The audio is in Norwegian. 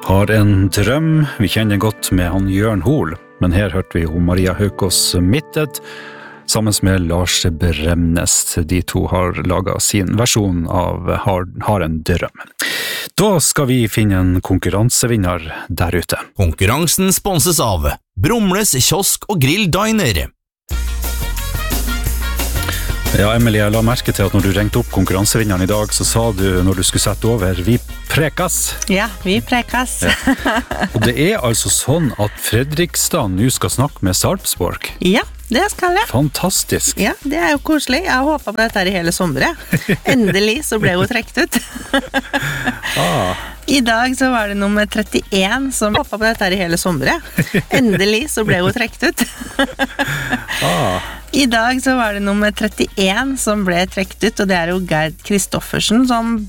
Har en drøm. Vi kjenner godt med han Jørn Hoel, men her hørte vi hun Maria Haukås Mittet, sammen med Lars Bremnes. De to har laget sin versjon av Har en drøm. Da skal vi finne en konkurransevinner der ute. Konkurransen sponses av Brumles kiosk og grill diner. Ja, Emilie, jeg la merke til at når du ringte opp konkurransevinneren i dag, så sa du når du skulle sette over, vi prekas. Ja, vi prekas. Ja. Og det er altså sånn at Fredrikstad nå skal snakke med Sarpsborg. Ja, det skal jeg. Fantastisk. Ja, det er jo koselig. Jeg har håpet på dette her i hele sommeret. Endelig så ble hun trekt ut. I dag så var det nummer 31 som håpet på dette her i hele sommeret. Endelig så ble hun trekt ut. I dag så var det nummer 31 som ble trekt ut, og det er jo Gerd Kristoffersen som